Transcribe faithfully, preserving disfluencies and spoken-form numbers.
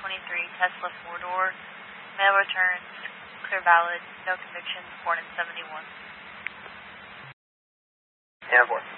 twenty-three Tesla four-door. Mail returns, clear valid, no convictions, born in seventy-one. ten four.